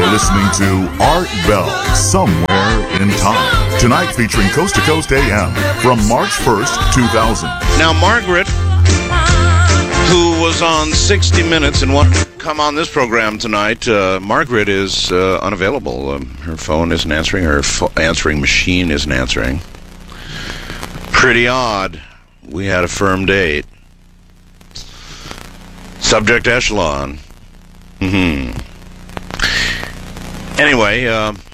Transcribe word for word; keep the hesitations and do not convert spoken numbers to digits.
You're listening to Art Bell, Somewhere in Time. Tonight featuring Coast to Coast A M from March first, two thousand. Now, Margaret, who was on sixty minutes and wanted to come on this program tonight, uh, Margaret is uh, unavailable. Um, her phone isn't answering. Her fo- answering machine isn't answering. Pretty odd. We had a firm date. Subject echelon. Mm-hmm. Anyway, uh,